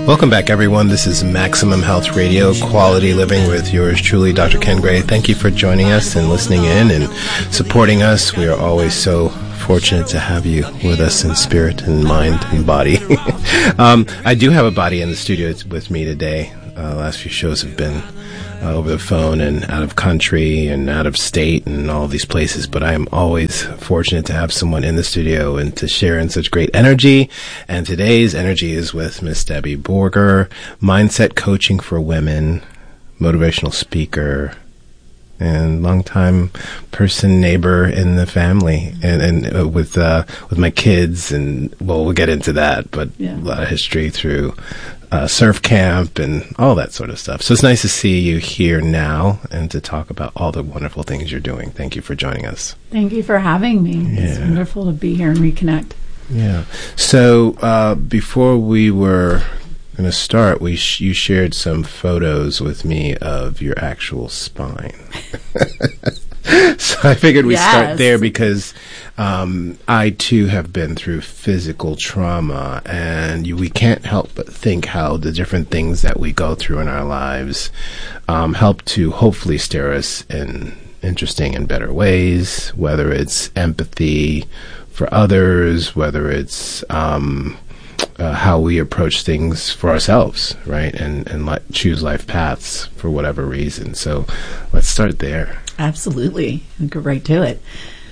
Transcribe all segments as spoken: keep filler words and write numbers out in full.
Welcome back, everyone. This is Maximum Health Radio, Quality Living with yours truly, Doctor Ken Gray. Thank you for joining us and listening in and supporting us. We are always so fortunate to have you with us in spirit and mind and body. um, I do have a body in the studio with me today. Uh, the last few shows have been uh, over the phone and out of country and out of state and all these places, but I am always fortunate to have someone in the studio and to share in such great energy. And today's energy is with Miss Debbie Borger, mindset coaching for women, motivational speaker, and longtime person, neighbor in the family, and, and uh, with uh, with my kids, and well, we'll get into that, but yeah. A lot of history through uh, surf camp and all that sort of stuff. So it's nice to see you here now and to talk about all the wonderful things you're doing. Thank you for joining us. Thank you for having me. Yeah. It's wonderful to be here and reconnect. Yeah. So uh, before we were going to start, we sh- you shared some photos with me of your actual spine. So I figured we'd yes. start there because um, I, too, have been through physical trauma, and you, we can't help but think how the different things that we go through in our lives um, help to hopefully steer us in interesting and better ways, whether it's empathy for others, whether it's um, Uh, how we approach things for ourselves, right? And and let, choose life paths for whatever reason. So let's start there. Absolutely. I'll go right to it.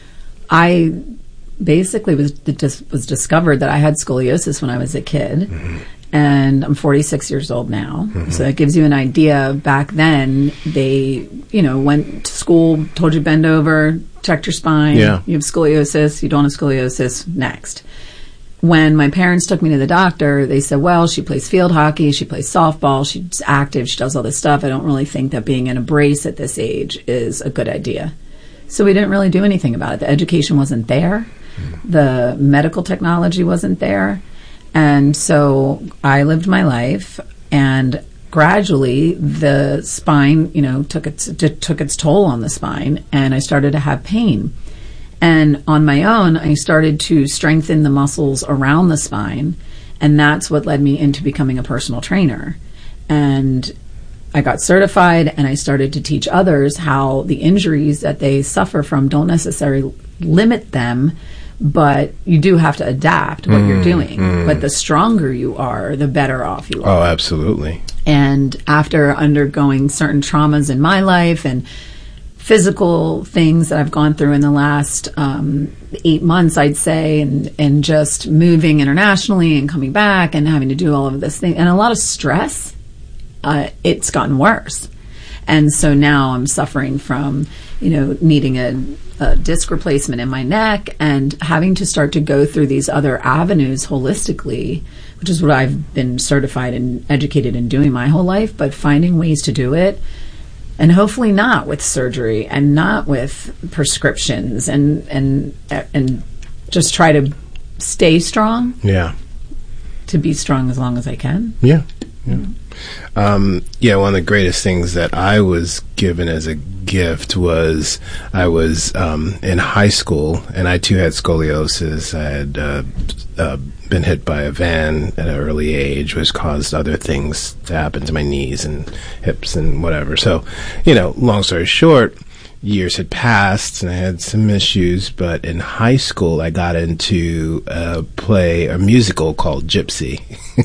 I basically was just was discovered that I had scoliosis when I was a kid. Mm-hmm. And I'm forty-six years old now. Mm-hmm. So that gives you an idea. Back then, they, you know, went to school, told you bend over, checked your spine. Yeah. You have scoliosis. You don't have scoliosis. Next. When my parents took me to the doctor, they said, well, she plays field hockey, she plays softball, she's active, she does all this stuff. I don't really think that being in a brace at this age is a good idea. So we didn't really do anything about it. The education wasn't there. Mm. The medical technology wasn't there. And so I lived my life, and gradually the spine, you know, took its, t- took its toll on the spine, and I started to have pain. And on my own, I started to strengthen the muscles around the spine, and that's what led me into becoming a personal trainer. And I got certified, and I started to teach others how the injuries that they suffer from don't necessarily limit them, but you do have to adapt what mm, you're doing. Mm. But the stronger you are, the better off you are. Oh, absolutely. And after undergoing certain traumas in my life and physical things that I've gone through in the last um, eight months, I'd say, and, and just moving internationally and coming back and having to do all of this thing and a lot of stress, uh, it's gotten worse. And so now I'm suffering from, you know, needing a, a disc replacement in my neck and having to start to go through these other avenues holistically, which is what I've been certified and educated in doing my whole life, but finding ways to do it. And hopefully not with surgery and not with prescriptions and and and just try to stay strong. Yeah. To be strong as long as I can. Yeah. Yeah. Mm-hmm. Um, yeah, one of the greatest things that I was given as a gift was I was um, in high school, and I too had scoliosis. I had uh, uh, been hit by a van at an early age, which caused other things to happen to my knees and hips and whatever. So, you know, long story short, years had passed and I had some issues, but in high school I got into a play, a musical called Gypsy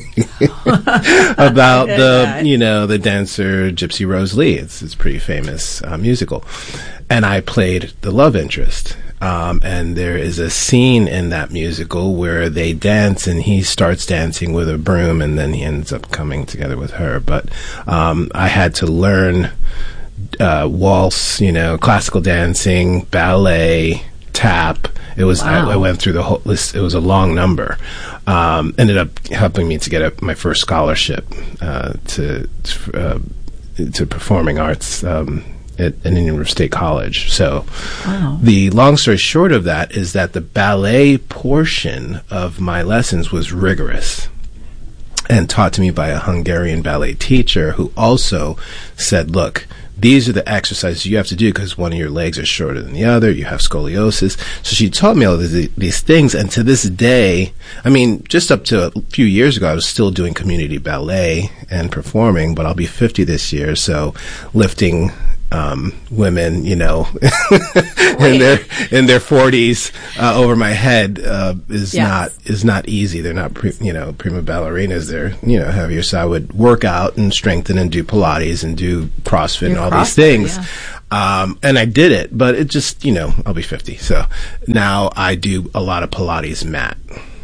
about the, you know, the dancer Gypsy Rose Lee. It's, it's a pretty famous uh, musical. And I played the love interest. Um, and there is a scene in that musical where they dance and he starts dancing with a broom and then he ends up coming together with her. But um, I had to learn Uh, waltz, you know, classical dancing, ballet, tap. It was, wow. I, I went through the whole list. It was a long number. Um, ended up helping me to get a, my first scholarship uh, to uh, to performing arts um, at an Indian River State College. So wow. The long story short of that is that the ballet portion of my lessons was rigorous and taught to me by a Hungarian ballet teacher who also said, look, these are the exercises you have to do because one of your legs are shorter than the other. You have scoliosis. So she taught me all of these, these things. And to this day, I mean, just up to a few years ago, I was still doing community ballet and performing, but I'll be fifty this year. So lifting um, women, you know, in their in their forties uh, over my head uh, is yes. not is not easy. They're not pre, you know prima ballerinas. They're you know heavier. So I would work out and strengthen and do Pilates and do CrossFit and all CrossFit, these things. Yeah. Um, and I did it, but it just you know I'll be fifty. So now I do a lot of Pilates mat,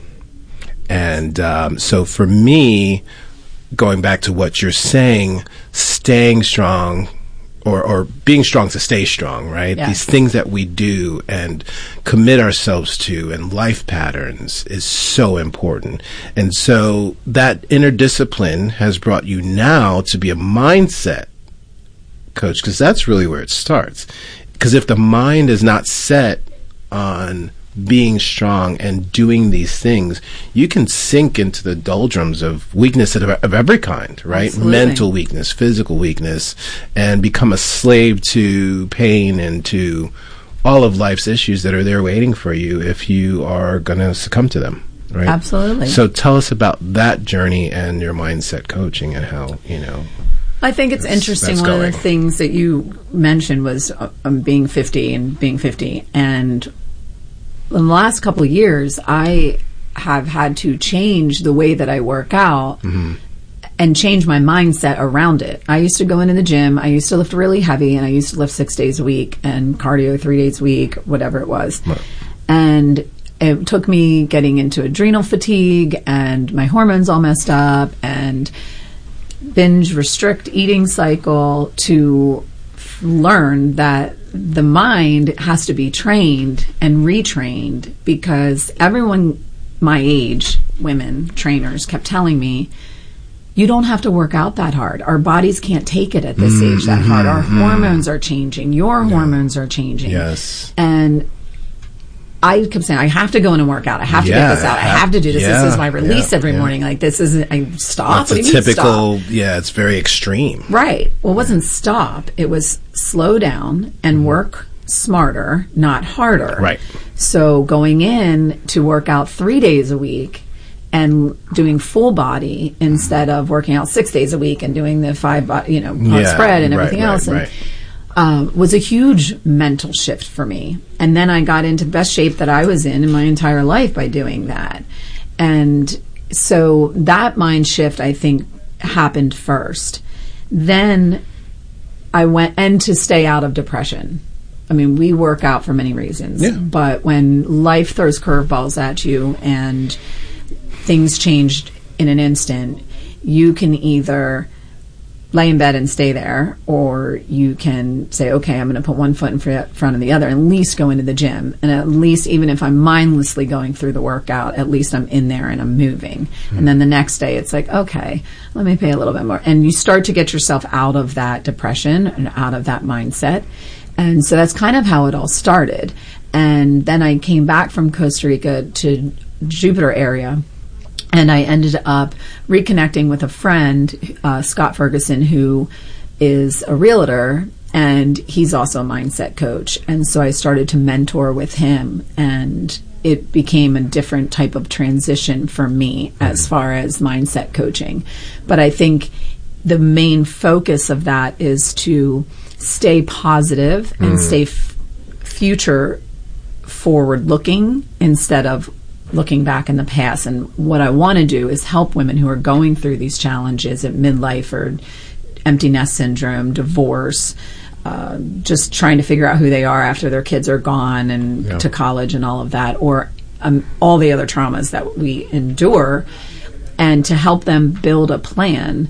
and um, so for me, going back to what you're saying, staying strong. Or, or being strong to stay strong, right? Yes. These things that we do and commit ourselves to and life patterns is so important. And so that inner discipline has brought you now to be a mindset coach, because that's really where it starts. Because if the mind is not set on being strong and doing these things, you can sink into the doldrums of weakness of, of every kind, right? Absolutely. Mental weakness, physical weakness, and become a slave to pain and to all of life's issues that are there waiting for you if you are going to succumb to them, right? Absolutely. So tell us about that journey and your mindset coaching and how, you know... I think it's That's- interesting. that's One going. of the things that you mentioned was uh, um, being fifty and being fifty. And in the last couple of years, I have had to change the way that I work out Mm-hmm. and change my mindset around it. I used to go into the gym. I used to lift really heavy, and I used to lift six days a week and cardio three days a week, whatever it was. Right. And it took me getting into adrenal fatigue and my hormones all messed up and binge restrict eating cycle to f- learn that the mind has to be trained and retrained, because everyone my age, women trainers, kept telling me, you don't have to work out that hard. Our bodies can't take it at this Mm, age that mhm, hard. Our mhm. hormones are changing. Your hormones are changing. Yes. And I kept saying, I have to go in and work out. I have to Yeah, get this out. I have- have to do this. yeah, this is my release yeah, every yeah. morning. Like, this isn't, I stop. That's What a do you mean typical, stop? yeah, it's very extreme. Right. Well, it wasn't stop. It was slow down and work smarter, not harder. Right. So going in to work out three days a week and doing full body instead of working out six days a week and doing the five, bo- you know, pod Yeah, spread and right, everything right, else. And, right. um, was a huge mental shift for me. And then I got into the best shape that I was in in my entire life by doing that. And so that mind shift, I think, happened first. Then I went, and to stay out of depression. I mean, we work out for many reasons, Yeah. but when life throws curveballs at you and things changed in an instant, you can either lay in bed and stay there, or you can say, okay, I'm going to put one foot in fr- front of the other, and at least go into the gym. And at least, even if I'm mindlessly going through the workout, at least I'm in there and I'm moving. Mm-hmm. And then the next day it's like, okay, let me pay a little bit more. And you start to get yourself out of that depression and out of that mindset. And so that's kind of how it all started. And then I came back from Costa Rica to Jupiter area, and I ended up reconnecting with a friend, uh, Scott Ferguson, who is a realtor, and he's also a mindset coach. And so I started to mentor with him, and it became a different type of transition for me as far as mindset coaching. But I think the main focus of that is to stay positive and stay f- future forward looking instead of looking back in the past. And what I want to do is help women who are going through these challenges at midlife or empty nest syndrome, divorce, uh, just trying to figure out who they are after their kids are gone and Yeah. to college and all of that, or um, all the other traumas that we endure, and to help them build a plan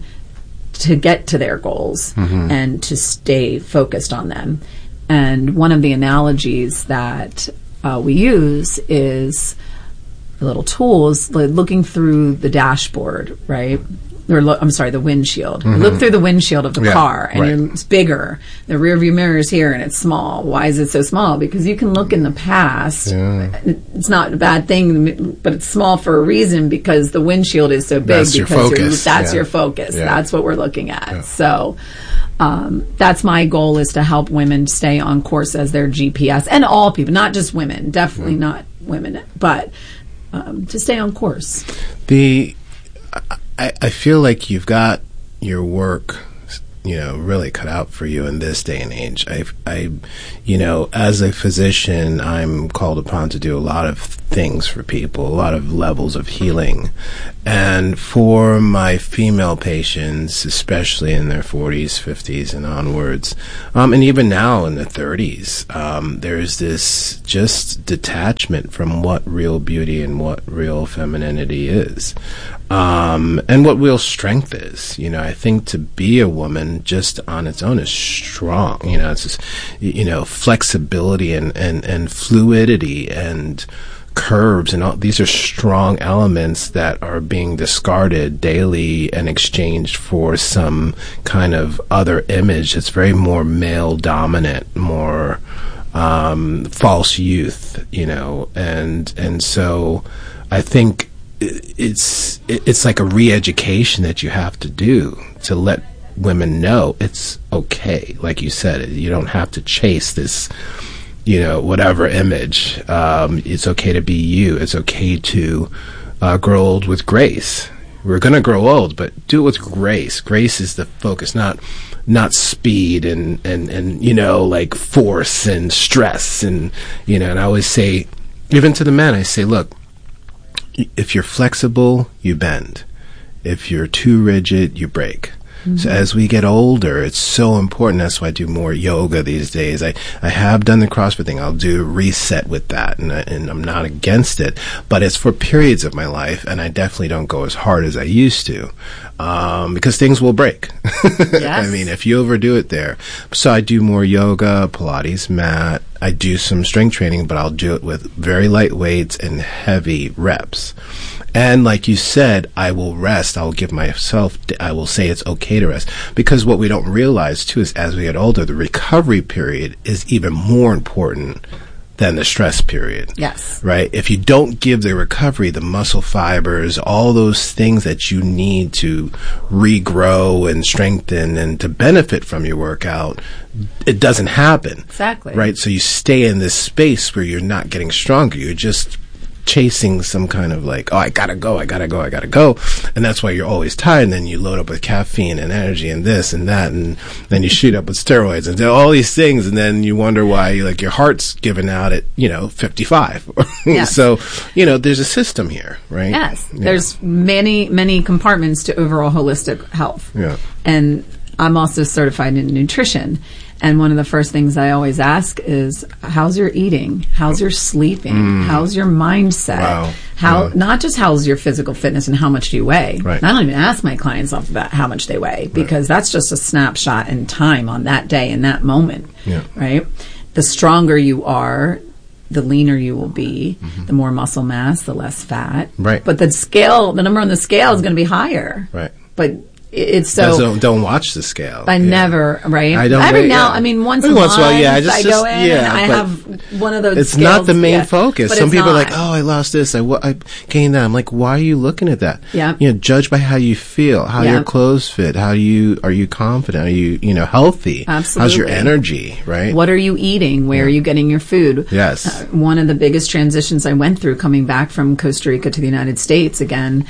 to get to their goals Mm-hmm. and to stay focused on them. And one of the analogies that uh, we use is little tools, like looking through the dashboard, right? or lo- I'm sorry, the windshield. Mm-hmm. You look through the windshield of the yeah, car, and right. it's bigger. The rear view mirror is here, and it's small. Why is it so small? Because you can look in the past. Yeah. It's not a bad thing, but it's small for a reason because the windshield is so big. That's your because focus. That's yeah. your focus. Yeah. That's what we're looking at. Yeah. So um, that's my goal, is to help women stay on course as their G P S, and all people, not just women. Definitely yeah. not women, but um, to stay on course. The I, I feel like you've got your work, you know, really cut out for you in this day and age. I, I, you know, as a physician, I'm called upon to do a lot of things for people, a lot of levels of healing. And for my female patients, especially in their forties, fifties, and onwards, um, and even now in the thirties, um, there's this just detachment from what real beauty and what real femininity is. Um, and what real strength is. You know, I think to be a woman just on its own is strong. You know, it's just, you know, flexibility and, and, and fluidity and curves and all these are strong elements that are being discarded daily and exchanged for some kind of other image that's very more male dominant, more um, false youth, you know, and and so I think it's it's like a re-education that you have to do to let women know it's okay. Like you said, you don't have to chase this, you know, whatever image. Um, it's okay to be you. It's okay to uh, grow old with grace. We're going to grow old, but do it with grace. Grace is the focus, not not speed and, and, and, you know, like force and stress. And, you know, and I always say, even to the men, I say, look, if you're flexible, you bend. If you're too rigid, you break. Mm-hmm. So as we get older, it's so important. That's why I do more yoga these days. I, I have done the CrossFit thing. I'll do a reset with that, and, I, and I'm not against it. But it's for periods of my life, and I definitely don't go as hard as I used to, um, because things will break. Yes. I mean, if you overdo it there. So I do more yoga, Pilates mat. I do some strength training, but I'll do it with very light weights and heavy reps. And like you said, I will rest. I will give myself, I will say it's okay to rest. Because what we don't realize, too, is as we get older, the recovery period is even more important than the stress period. Yes. Right? If you don't give the recovery, the muscle fibers, all those things that you need to regrow and strengthen and to benefit from your workout, it doesn't happen. Exactly. Right? So you stay in this space where you're not getting stronger. You're just chasing some kind of like, oh, I gotta go, I gotta go, I gotta go. And that's why you're always tired. And then you load up with caffeine and energy and this and that. And then you shoot up with steroids and all these things. And then you wonder why like your heart's given out at, you know, fifty-five. Yes. So, you know, there's a system here, right? Yes. Yeah. There's many, many compartments to overall holistic health. Yeah. And I'm also certified in nutrition. And one of the first things I always ask is, how's your eating? How's your sleeping? Mm. How's your mindset? Wow. How, yeah. Not just how's your physical fitness and how much do you weigh? Right. I don't even ask my clients off of that how much they weigh, because right. that's just a snapshot in time on that day in that moment. Yeah. Right? The stronger you are, the leaner you will be, mm-hmm. the more muscle mass, the less fat. Right. But the scale, the number on the scale is going to be higher. Right. But it's so don't, don't watch the scale. I yeah. never, right? I don't. Every wait, now, yeah. I mean, once Every a once month, in a while, yeah, I, just, I just, go in yeah, and I have one of those. It's scales, not the main yeah, focus. Some people not. are like, "Oh, I lost this. I, I gained that." I'm like, "Why are you looking at that?" Yeah. You know, judge by how you feel, how yeah. your clothes fit, how you are you confident, are you you know healthy? Absolutely. How's your energy? Right. What are you eating? Where yeah. are you getting your food? Yes. Uh, one of the biggest transitions I went through coming back from Costa Rica to the United States again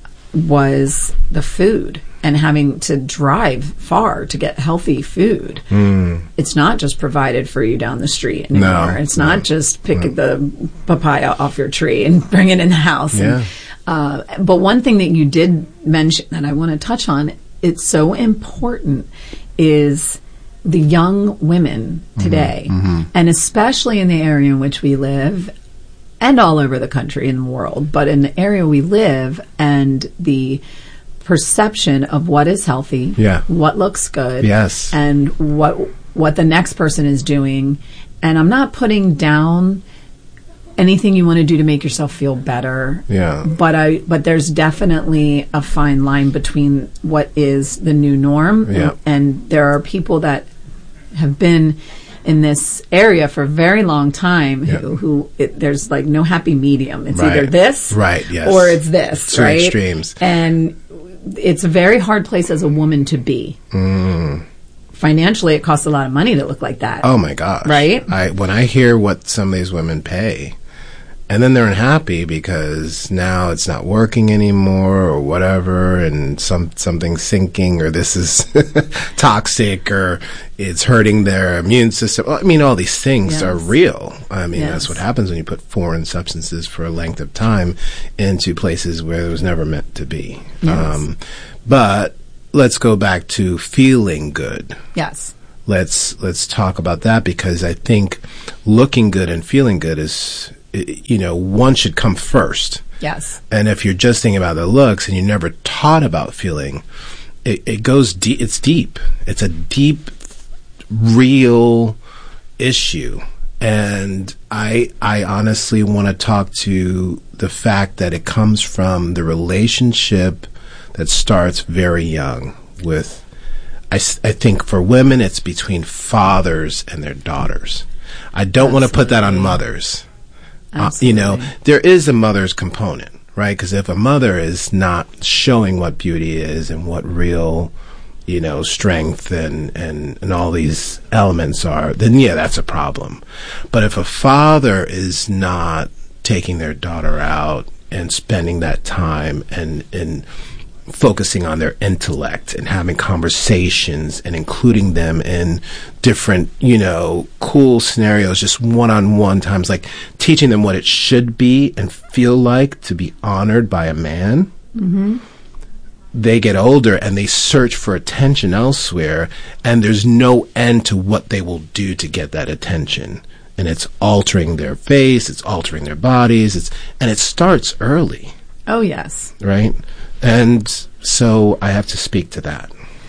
was the food. And having to drive far to get healthy food. Mm. It's not just provided for you down the street anymore. No, it's no, not just pick no. the papaya off your tree and bring it in the house. Yeah. And, uh, but one thing that you did mention that I want to touch on, it's so important, is the young women today, mm-hmm, mm-hmm. and especially in the area in which we live, and all over the country and the world, but in the area we live and the perception of what is healthy, yeah. what looks good, yes. and what what the next person is doing. And I'm not putting down anything you want to do to make yourself feel better. Yeah. But I, but there's definitely a fine line between what is the new norm, Yeah. and, and there are people that have been in this area for a very long time Yeah. who, who it, there's like no happy medium. It's Right. either this, Right, yes. or it's this, Two right? extremes. And it's a very hard place as a woman to be. Mm. Financially, it costs a lot of money to look like that. Oh my gosh. Right? I when I hear what some of these women pay, and then they're unhappy because now it's not working anymore or whatever, and some something's sinking, or this is toxic, or it's hurting their immune system. I mean, all these things Yes. are real. I mean, Yes. that's what happens when you put foreign substances for a length of time into places where it was never meant to be. Yes. Um, but let's go back to feeling good. Yes. Let's let's talk about that, because I think looking good and feeling good is, you know, one should come first. Yes. And if you're just thinking about the looks and you're never taught about feeling, it, it goes deep. It's deep. It's a deep, real issue. And I I honestly want to talk to the fact that it comes from the relationship that starts very young with, I, s- I think for women, it's between fathers and their daughters. I don't want to put that on mothers. Uh, you know, there is a mother's component, right? Because if a mother is not showing what beauty is and what real, you know, strength and, and, and all these elements are, then yeah, that's a problem. But if a father is not taking their daughter out and spending that time and, and focusing on their intellect and having conversations and including them in different, you know, cool scenarios, just one-on-one times, like teaching them what it should be and feel like to be honored by a man. Mm-hmm. They get older and they search for attention elsewhere, and there's no end to what they will do to get that attention. And it's altering their face, it's altering their bodies, it's and it starts early. Oh, yes. Right? And so I have to speak to that.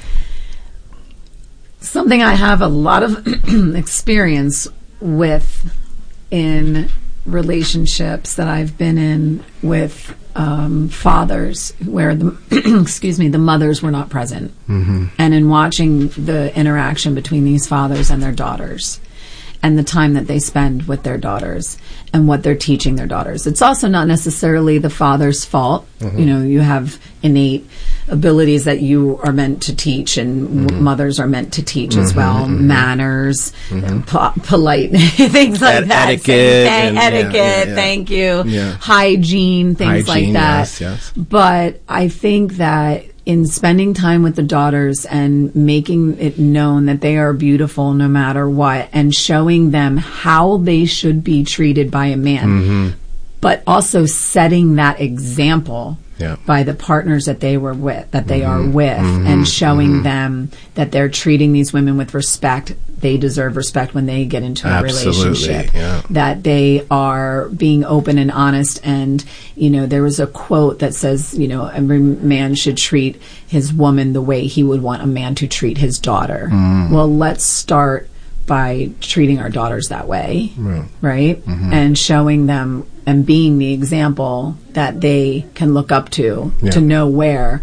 Something I have a lot of experience with in relationships that I've been in with um, fathers where the excuse me the mothers were not present, mm-hmm. and in watching the interaction between these fathers and their daughters, and the time that they spend with their daughters and what they're teaching their daughters. It's also not necessarily the father's fault. Mm-hmm. You know, you have innate abilities that you are meant to teach, and mm-hmm. w- mothers are meant to teach mm-hmm, as well. Mm-hmm. Manners, mm-hmm. po- polite things like Et- that. Etiquette. Th- and, etiquette, yeah, yeah, yeah. thank you. Yeah. Hygiene, things Hygiene, like that. Yes, yes. But I think that in spending time with the daughters and making it known that they are beautiful no matter what, and showing them how they should be treated by a man, mm-hmm. but also setting that example yeah. by the partners that they were with, that they mm-hmm. are with, mm-hmm. and showing mm-hmm. them that they're treating these women with respect. They deserve respect when they get into a Absolutely, relationship. Yeah. That they are being open and honest. And, you know, there was a quote that says, you know, every man should treat his woman the way he would want a man to treat his daughter. Mm. Well, let's start by treating our daughters that way, mm. right? Mm-hmm. And showing them and being the example that they can look up to, yeah. to know where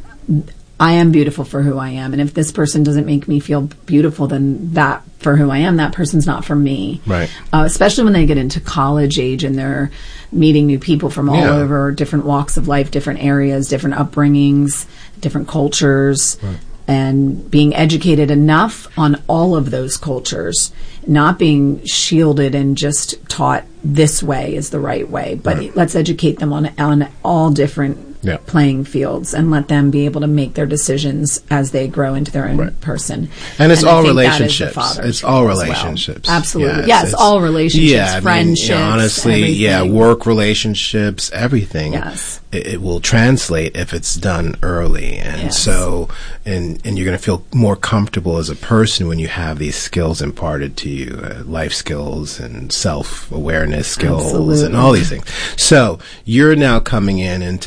I am beautiful for who I am. And if this person doesn't make me feel beautiful, then that for who I am, that person's not for me. Right. Uh, especially when they get into college age and they're meeting new people from all yeah. over, different walks of life, different areas, different upbringings, different cultures. Right. And being educated enough on all of those cultures, not being shielded and just taught this way is the right way, but right. let's educate them on on all different yeah. playing fields and let them be able to make their decisions as they grow into their own right. person. And it's and all relationships. It's all relationships. Well. Absolutely. Yes, yes, all relationships, yeah, friendships, I mean, honestly, everything. yeah, work relationships, everything. Yes. It, it will translate if it's done early. And yes. so, and, and you're going to feel more comfortable as a person when you have these skills imparted to you, uh, life skills and self-awareness skills Absolutely. And all these things. So you're now coming in into situations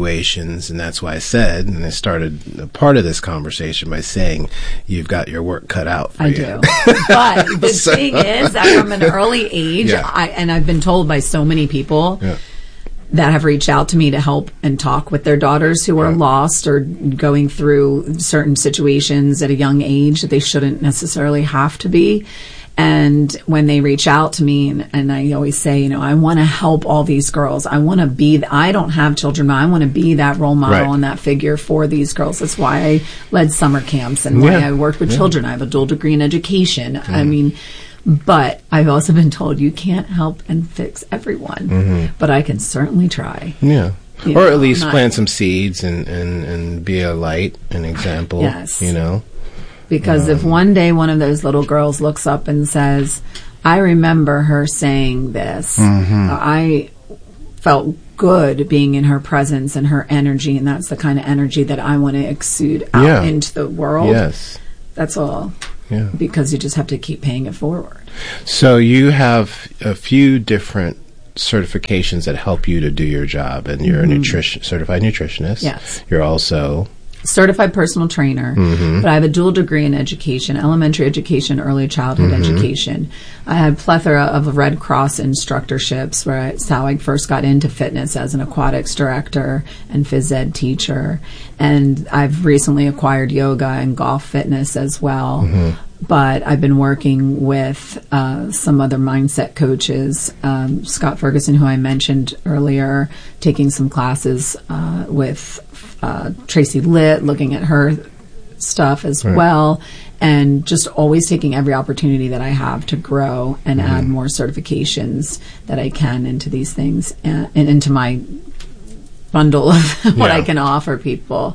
situations, and that's why I said, and I started a part of this conversation by saying, you've got your work cut out for I you. do. But the So- thing is that from an early age, Yeah. I, and I've been told by so many people Yeah. that have reached out to me to help and talk with their daughters who are Right. lost or going through certain situations at a young age that they shouldn't necessarily have to be. And when they reach out to me, and, and I always say, you know, I want to help all these girls. I want to be, th- I don't have children, but I want to be that role model Right. and that figure for these girls. That's why I led summer camps and why Yeah. I worked with Yeah. children. I have a dual degree in education. I mean, but I've also been told you can't help and fix everyone, Mm-hmm. but I can certainly try. Yeah. You Or know, at least not- plant some seeds and, and, and be a light, an example. Yes. You know? Because if one day one of those little girls looks up and says, I remember her saying this, Mm-hmm. I felt good being in her presence and her energy, and that's the kind of energy that I want to exude out Yeah. into the world. Yes. That's all. Yeah. Because you just have to keep paying it forward. So you have a few different certifications that help you to do your job, and you're a nutrition certified nutritionist. Yes. You're also Certified personal trainer, but I have a dual degree in education, elementary education, early childhood education. I had plethora of Red Cross instructorships, where it's how I first got into fitness as an aquatics director and phys ed teacher. And I've recently acquired yoga and golf fitness as well. But I've been working with uh, some other mindset coaches, um, Scott Ferguson, who I mentioned earlier, taking some classes uh, with uh, Tracy Litt, looking at her stuff as Right. well, and just always taking every opportunity that I have to grow and add more certifications that I can into these things and, and into my bundle of what Yeah. I can offer people.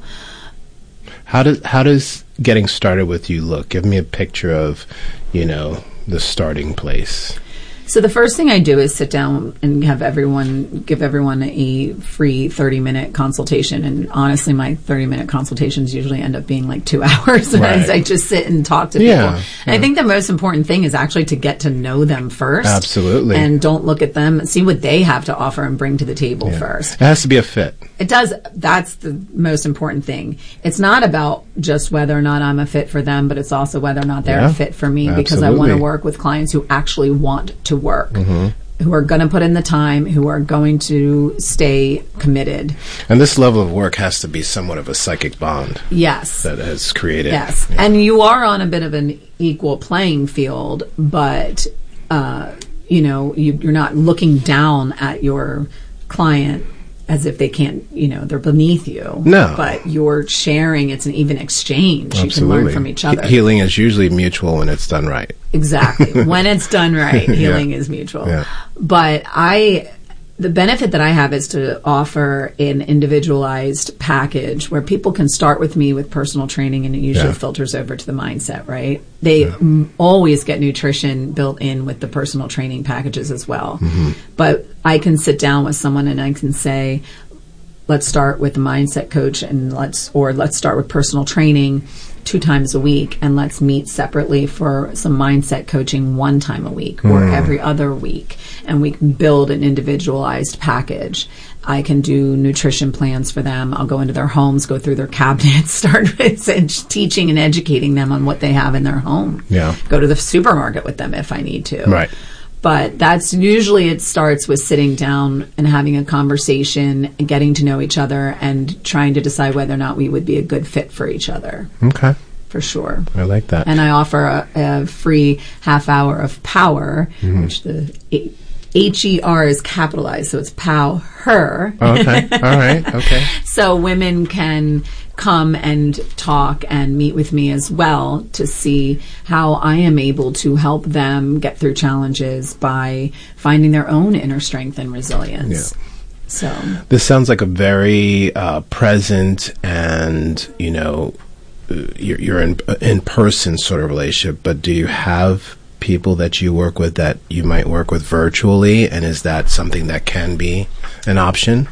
how does how does getting started with you look? Give me a picture of, you know, the starting place. So the first thing I do is sit down and have everyone give everyone a free thirty minute consultation. And honestly, my thirty minute consultations usually end up being like two hours Right. as I just sit and talk to Yeah, people. And I think the most important thing is actually to get to know them first. Absolutely. And don't look at them, see what they have to offer and bring to the table Yeah. first. It has to be a fit. It does. That's the most important thing. It's not about just whether or not I'm a fit for them, but it's also whether or not they're Yeah, a fit for me, because I want absolutely. to work with clients who actually want to work, Mm-hmm. who are going to put in the time, who are going to stay committed. And this level of work has to be somewhat of a psychic bond Yes. that has created. Yes. Yeah. And you are on a bit of an equal playing field, but, uh, you know, you, you're not looking down at your client as if they can't, you know, they're beneath you. No. But you're sharing, it's an even exchange. You can Absolutely. learn from each other. He- healing is usually mutual when it's done right. Exactly. When it's done right, healing is mutual. Yeah. But I, the benefit that I have is to offer an individualized package where people can start with me with personal training, and it usually Yeah. filters over to the mindset, right? They m- always get nutrition built in with the personal training packages as well. Mm-hmm. But I can sit down with someone and I can say, let's start with the mindset coach, and let's, or let's start with personal training two times a week, and let's meet separately for some mindset coaching one time a week or every other week, and we can build an individualized package. I can do nutrition plans for them. I'll go into their homes, go through their cabinets, start with teaching and educating them on what they have in their home. Yeah. Go to the supermarket with them if I need to. Right. But that's usually, it starts with sitting down and having a conversation and getting to know each other and trying to decide whether or not we would be a good fit for each other, Okay. for sure. I like that. And I offer a, a free half hour of power, Mm-hmm. which the A- H E R is capitalized, so it's pow her. Oh, okay. All right. Okay. So women can come and talk and meet with me as well to see how I am able to help them get through challenges by finding their own inner strength and resilience. Yeah. So This sounds like a very uh, present and, you know, uh, you're, you're in in person sort of relationship. But do you have people that you work with that you might work with virtually, and is that something that can be an option?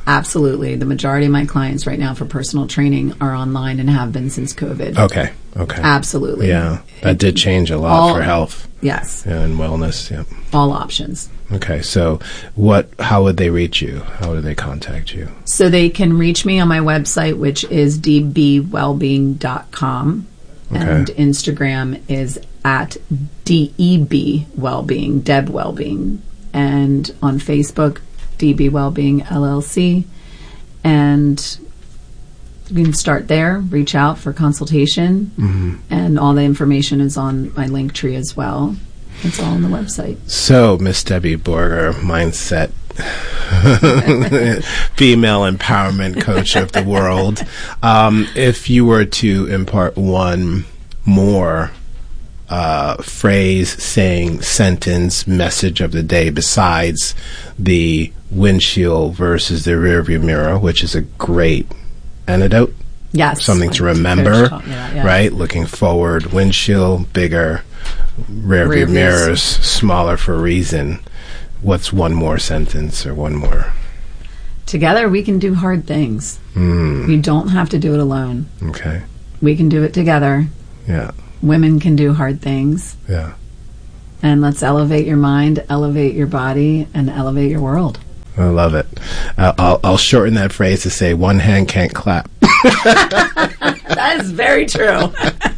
Absolutely. The majority of my clients right now for personal training are online and have been since COVID. Okay. Okay. Absolutely. Yeah. That did change a lot all, for health. Yes. Yeah, and wellness. Yeah. All options. Okay. So what, how would they reach you? How would they contact you? So they can reach me on my website, which is d b wellbeing dot com. Okay. And Instagram is at D E B Wellbeing, Deb Wellbeing. And on Facebook, D B Wellbeing L L C. And you can start there, reach out for consultation. Mm-hmm. And all the information is on my link tree as well. It's all on the website. So, Miss Debbie Borger, mindset, female empowerment coach of the world. Um, if you were to impart one more uh, phrase, saying, sentence, message of the day besides the windshield versus the rearview mirror, which is a great antidote. Yes. Something to remember, taught me that, yeah. right? Looking forward, windshield, bigger, rear view mirrors, smaller for a reason. What's one more sentence or one more? Together we can do hard things. Mm. You don't have to do it alone. Okay. We can do it together. Yeah. Women can do hard things. Yeah. And let's elevate your mind, elevate your body, and elevate your world. I love it. Uh, I'll, I'll shorten that phrase to say one hand can't clap. That is very true.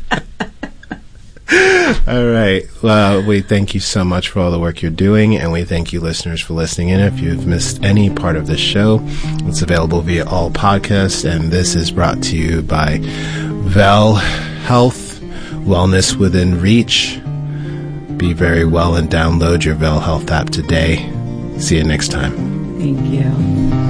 All right. Well, we thank you so much for all the work you're doing, and we thank you, listeners, for listening in. If you've missed any part of this show, it's available via all podcasts, and this is brought to you by Vel Health, Wellness Within Reach. Be very well and download your Vel Health app today. See you next time. Thank you.